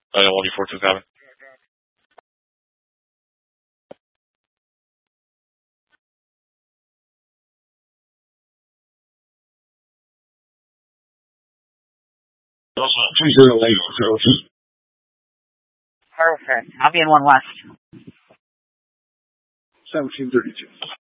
I know 1 before 2 cabin. Also, 20 Perfect. I'll be in 1 West. 1732.